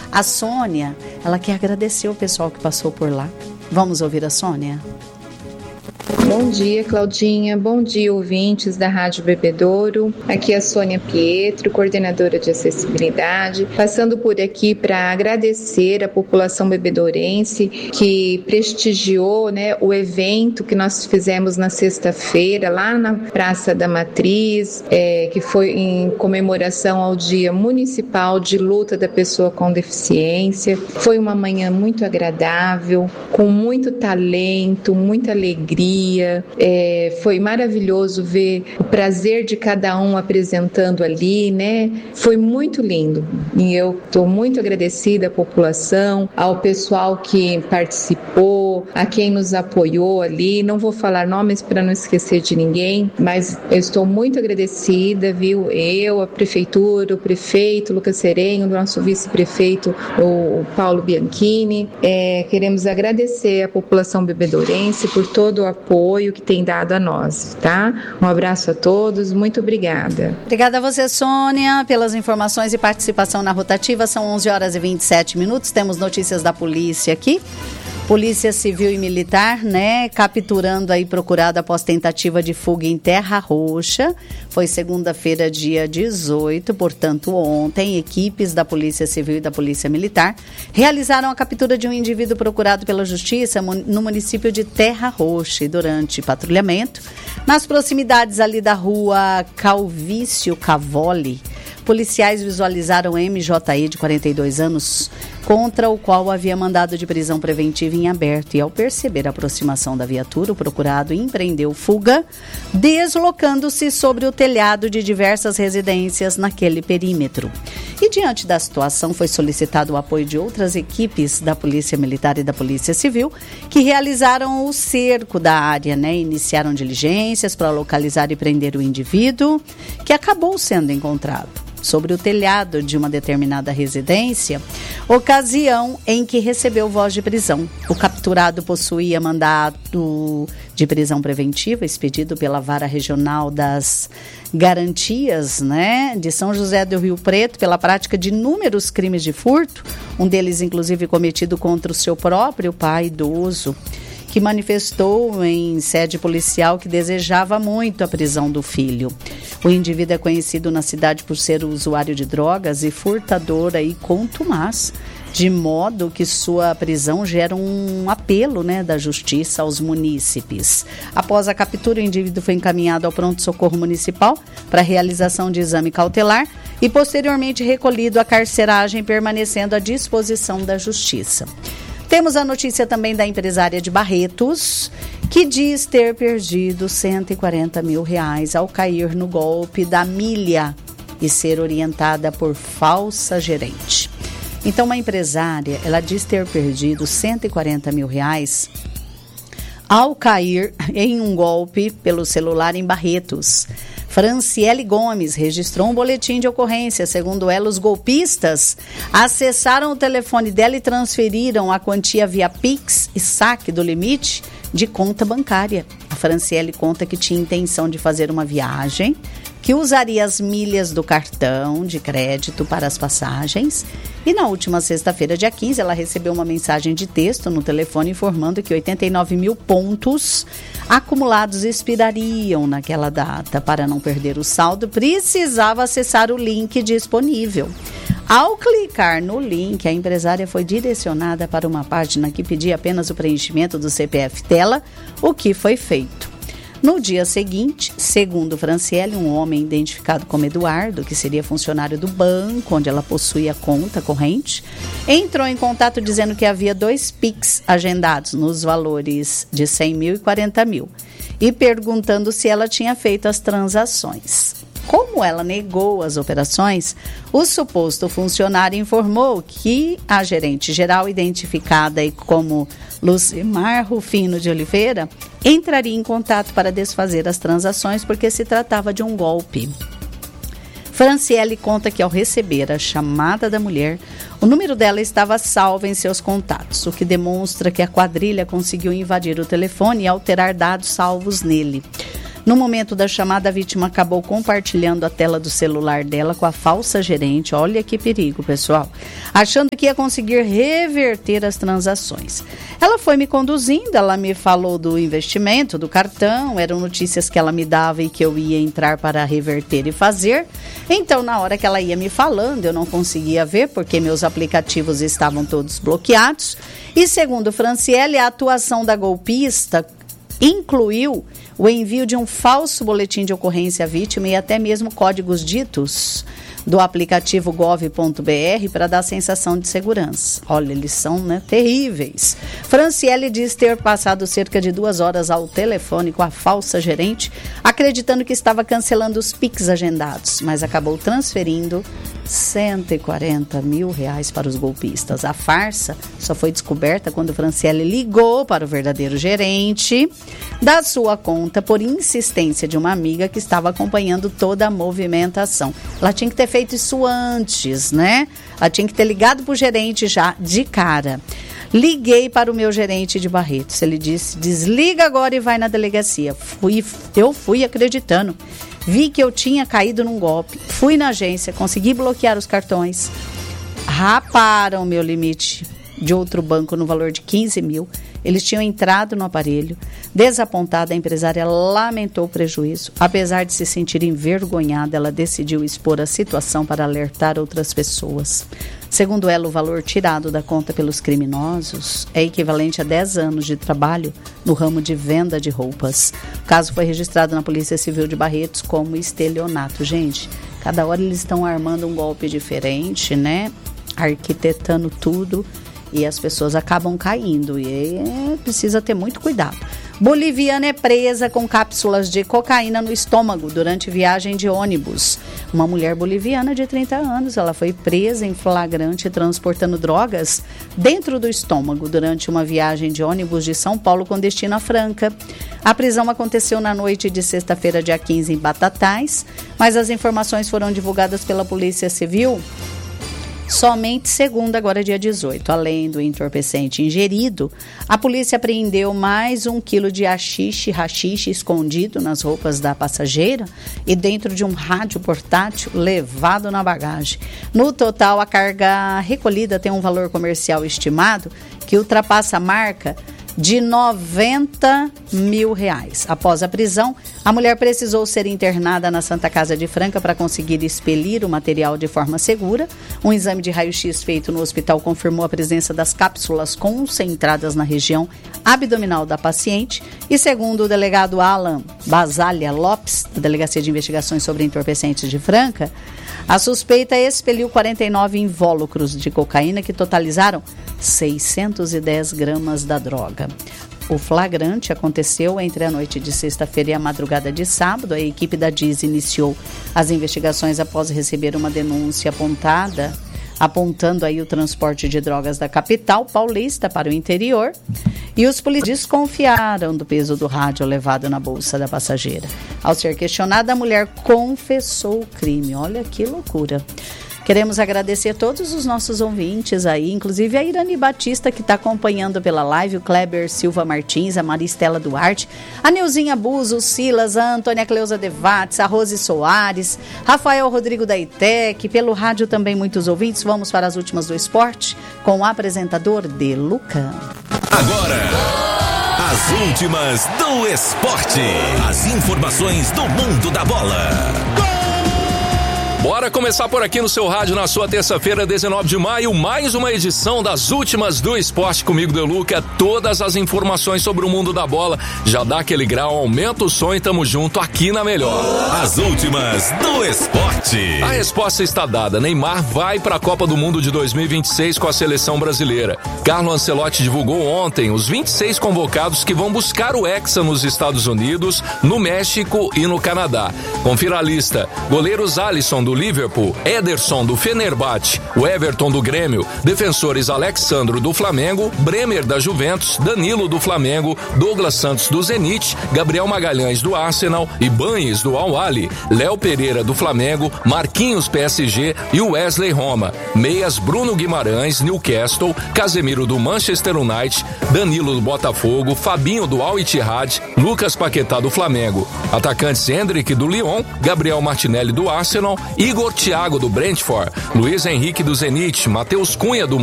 A Sônia, ela quer agradecer o pessoal que passou por lá. Vamos ouvir a Sônia? Bom dia, Claudinha. Bom dia, ouvintes da Rádio Bebedouro. Aqui é a Sônia Pietro, coordenadora de acessibilidade, passando por aqui para agradecer a população bebedourense que prestigiou, né, o evento que nós fizemos na sexta-feira, lá na Praça da Matriz, que foi em comemoração ao Dia Municipal de Luta da Pessoa com Deficiência. Foi uma manhã muito agradável, com muito talento, muita alegria. Foi maravilhoso ver o prazer de cada um apresentando ali, né? Foi muito lindo e eu estou muito agradecida à população, ao pessoal que participou, a quem nos apoiou ali. Não vou falar nomes para não esquecer de ninguém, mas eu estou muito agradecida, viu? Eu, a prefeitura, o prefeito Lucas Serenho, o nosso vice-prefeito, o Paulo Bianchini. Queremos agradecer à população bebedourense por todo o apoio que tem dado a nós, tá? Um abraço a todos, muito obrigada. Obrigada a você, Sônia, pelas informações e participação na rotativa. São 11h27. Temos notícias da polícia aqui. Polícia Civil e Militar, né, capturando aí procurado após tentativa de fuga em Terra Roxa. Foi segunda-feira, dia 18, portanto ontem, equipes da Polícia Civil e da Polícia Militar realizaram a captura de um indivíduo procurado pela Justiça no município de Terra Roxa. E durante patrulhamento, nas proximidades ali da rua Calvício Cavoli, policiais visualizaram MJI de 42 anos, contra o qual havia mandado de prisão preventiva em aberto, e ao perceber a aproximação da viatura, o procurado empreendeu fuga, deslocando-se sobre o telhado de diversas residências naquele perímetro. E diante da situação foi solicitado o apoio de outras equipes da Polícia Militar e da Polícia Civil, que realizaram o cerco da área, né? Iniciaram diligências para localizar e prender o indivíduo, que acabou sendo encontrado sobre o telhado de uma determinada residência, ocasião em que recebeu voz de prisão. O capturado possuía mandado de prisão preventiva expedido pela Vara Regional das Garantias, né, de São José do Rio Preto, pela prática de inúmeros crimes de furto, um deles inclusive cometido contra o seu próprio pai idoso, que manifestou em sede policial que desejava muito a prisão do filho. O indivíduo é conhecido na cidade por ser usuário de drogas e furtador aí contumaz, de modo que sua prisão gera um apelo, né, da justiça aos munícipes. Após a captura, o indivíduo foi encaminhado ao pronto-socorro municipal para realização de exame cautelar e posteriormente recolhido à carceragem, permanecendo à disposição da justiça. Temos a notícia também da empresária de Barretos, que diz ter perdido R$140 mil ao cair no golpe da milha e ser orientada por falsa gerente. Então, uma empresária, ela diz ter perdido R$140 mil ao cair em um golpe pelo celular em Barretos. Franciele Gomes registrou um boletim de ocorrência. Segundo ela, os golpistas acessaram o telefone dela e transferiram a quantia via Pix e saque do limite de conta bancária. A Franciele conta que tinha intenção de fazer uma viagem, que usaria as milhas do cartão de crédito para as passagens. E na última sexta-feira, dia 15, ela recebeu uma mensagem de texto no telefone informando que 89 mil pontos acumulados expirariam naquela data. Para não perder o saldo, precisava acessar o link disponível. Ao clicar no link, a empresária foi direcionada para uma página que pedia apenas o preenchimento do CPF dela, o que foi feito. No dia seguinte, segundo Franciele, um homem identificado como Eduardo, que seria funcionário do banco onde ela possuía conta corrente, entrou em contato dizendo que havia 2 Pix agendados nos valores de 100 mil e 40 mil e perguntando se ela tinha feito as transações. Como ela negou as operações, o suposto funcionário informou que a gerente geral, identificada aí como Lucimar Rufino de Oliveira, entraria em contato para desfazer as transações porque se tratava de um golpe. Franciele conta que ao receber a chamada da mulher, o número dela estava salvo em seus contatos, o que demonstra que a quadrilha conseguiu invadir o telefone e alterar dados salvos nele. No momento da chamada, a vítima acabou compartilhando a tela do celular dela com a falsa gerente. Olha que perigo, pessoal. Achando que ia conseguir reverter as transações. Ela foi me conduzindo, ela me falou do investimento, do cartão, eram notícias que ela me dava e que eu ia entrar para reverter e fazer. Então, na hora que ela ia me falando, eu não conseguia ver porque meus aplicativos estavam todos bloqueados. E segundo Franciele, a atuação da golpista incluiu o envio de um falso boletim de ocorrência à vítima e até mesmo códigos ditos do aplicativo gov.br para dar a sensação de segurança. Olha, eles são terríveis. Franciele diz ter passado cerca de 2 horas ao telefone com a falsa gerente, acreditando que estava cancelando os Pix agendados, mas acabou transferindo R$140 mil para os golpistas. A farsa só foi descoberta quando Franciele ligou para o verdadeiro gerente da sua conta por insistência de uma amiga que estava acompanhando toda a movimentação. Ela tinha que ter feito isso antes, né? Ela tinha que ter ligado para o gerente já de cara. Liguei para o meu gerente de Barretos. Ele disse, desliga agora e vai na delegacia. Eu fui acreditando. Vi que eu tinha caído num golpe. Fui na agência, consegui bloquear os cartões. Raparam meu limite de outro banco no valor de 15 mil. Eles tinham entrado no aparelho. Desapontada, a empresária lamentou o prejuízo. Apesar de se sentir envergonhada, ela decidiu expor a situação para alertar outras pessoas. Segundo ela, o valor tirado da conta pelos criminosos é equivalente a 10 anos de trabalho no ramo de venda de roupas. O caso foi registrado na Polícia Civil de Barretos como estelionato. Gente, cada hora eles estão armando um golpe diferente, né? Arquitetando tudo. E as pessoas acabam caindo e precisa ter muito cuidado. Boliviana é presa com cápsulas de cocaína no estômago durante viagem de ônibus. Uma mulher boliviana de 30 anos, ela foi presa em flagrante transportando drogas dentro do estômago durante uma viagem de ônibus de São Paulo com destino a Franca. A prisão aconteceu na noite de sexta-feira, dia 15, em Batatais, mas as informações foram divulgadas pela Polícia Civil somente segunda, agora dia 18. Além do entorpecente ingerido, a polícia apreendeu mais 1 quilo de haxixe escondido nas roupas da passageira e dentro de um rádio portátil levado na bagagem. No total, a carga recolhida tem um valor comercial estimado que ultrapassa a marca de R$90 mil. Após a prisão, a mulher precisou ser internada na Santa Casa de Franca para conseguir expelir o material de forma segura. Um exame de raio-x feito no hospital confirmou a presença das cápsulas concentradas na região abdominal da paciente e, segundo o delegado Alan Basalha Lopes, da Delegacia de Investigações sobre Entorpecentes de Franca, a suspeita expeliu 49 invólucros de cocaína que totalizaram 610 gramas da droga. O flagrante aconteceu entre a noite de sexta-feira e a madrugada de sábado. A equipe da DIS iniciou as investigações após receber uma denúncia apontando aí o transporte de drogas da capital paulista para o interior. E os policiais desconfiaram do peso do rádio levado na bolsa da passageira. Ao ser questionada, a mulher confessou o crime. Olha que loucura. Queremos agradecer a todos os nossos ouvintes aí, inclusive a Irani Batista, que está acompanhando pela live, o Kleber Silva Martins, a Maristela Duarte, a Neuzinha Buzo, o Silas, a Antônia Cleusa Devates, a Rose Soares, Rafael Rodrigo da ITEC, pelo rádio também muitos ouvintes. Vamos para as últimas do esporte com o apresentador De Luca. Agora, as últimas do esporte. As informações do mundo da bola. Bora começar por aqui no seu rádio na sua terça-feira, 19 de maio, mais uma edição das últimas do esporte comigo, De Luca. Todas as informações sobre o mundo da bola. Já dá aquele grau, aumenta o som e tamo junto aqui na melhor. As últimas do esporte. A resposta está dada. Neymar vai para a Copa do Mundo de 2026 com a seleção brasileira. Carlo Ancelotti divulgou ontem os 26 convocados que vão buscar o Hexa nos Estados Unidos, no México e no Canadá. Confira a lista. Goleiros Alisson do Liverpool, Ederson do Fenerbahçe, o Everton do Grêmio, defensores Alexandro do Flamengo, Bremer da Juventus, Danilo do Flamengo, Douglas Santos do Zenit, Gabriel Magalhães do Arsenal, Ibañez do Al-Ahly, Léo Pereira do Flamengo, Flamengo, Marquinhos, PSG e Wesley Roma. Meias, Bruno Guimarães, Newcastle, Casemiro do Manchester United, Danilo do Botafogo, Fabinho do Al Ittihad, Lucas Paquetá do Flamengo. Atacantes Hendrick do Lyon, Gabriel Martinelli do Arsenal, Igor Thiago do Brentford, Luiz Henrique do Zenit, Matheus Cunha do